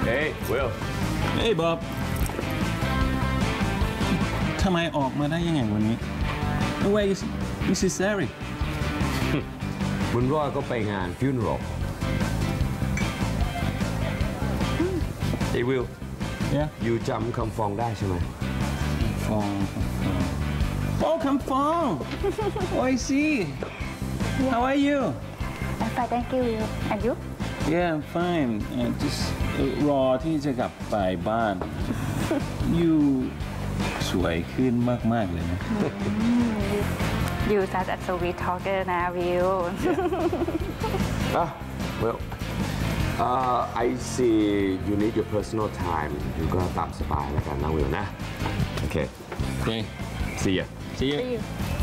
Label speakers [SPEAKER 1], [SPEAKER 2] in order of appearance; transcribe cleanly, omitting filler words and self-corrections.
[SPEAKER 1] Hey Will
[SPEAKER 2] Hey Bob ทำไมออกมาได้ยังไงวันนี้ Where is Mrs. Sari
[SPEAKER 1] บุญรอดก็ไปงาน funeral Hey Will
[SPEAKER 2] Yeah
[SPEAKER 1] อยู่จำคำฟองได้ใช่ไหม
[SPEAKER 2] ฟองOh คำฟอง Oh I see How are you
[SPEAKER 3] I'm fine, thank you. And you?
[SPEAKER 2] Yeah I'm fine just รอที่จะกลับไปบ้าน You สวยขึ้นมากๆเลยนะ
[SPEAKER 3] You such a sweet talker นะ Will.
[SPEAKER 1] Well I see you need your personal time อยู่ก็ตามสบายแล้วกันนะ Will นะ โอเค
[SPEAKER 2] Okay
[SPEAKER 1] see ya
[SPEAKER 2] See you
[SPEAKER 3] See you.